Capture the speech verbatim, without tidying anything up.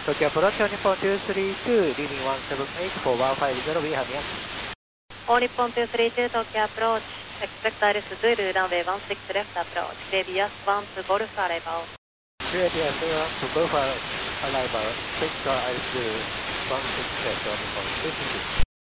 Tokyo approach on Nippon two three two, leaving one seven eight for one five zero, we have near. All Nippon two three two, Tokyo approach. Expect Iris Zulu, runway one six left approach. Previous one to Golf arrival. Previous one to Golf arrival. Expect Iris Zulu, one six left on Nippon two three two.